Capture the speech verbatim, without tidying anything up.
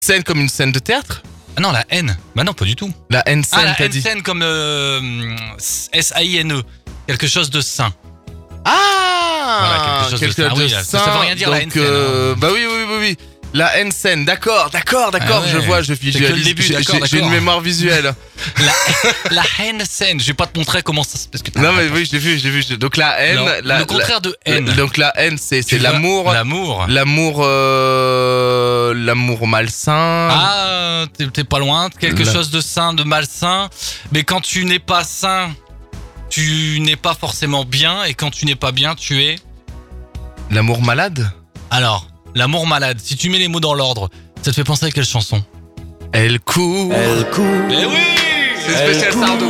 Scène comme une scène de théâtre? Ah non, la haine. Bah non, pas du tout. La haine Ah, scène, la t'as haine dit. saine comme euh, S A I N E. Quelque chose de sain. Ah Voilà, quelque chose de sain. Ah oui, là, ça sain, veut rien dire, la donc, haine scène, euh, hein. Bah oui, oui, oui, oui. La haine scène, d'accord, d'accord, d'accord, Ah ouais. je vois, je C'est que le visualise. début, J'ai- d'accord, j'ai- J'ai une d'accord. mémoire visuelle. La, la haine saine. Je vais pas te montrer comment ça se... Parce que t'as- Non mais oui, je l'ai vu, je l'ai vu. je l'ai- Donc la haine, Non, la, le contraire de la- haine. donc la haine, c'est Tu c'est vas- l'amour, L'amour. l'amour, euh, l'amour malsain. Ah, t'es t'es pas loin. Quelque La- chose de sain, de malsain. Mais quand tu n'es pas sain, tu n'es pas forcément bien. Et quand tu n'es pas bien, tu es... L'amour malade. Alors, l'amour malade. Si tu mets les mots dans l'ordre, ça te fait penser à quelle chanson? Elle court. Elle court. Eh oui! C'est spécial Sardou.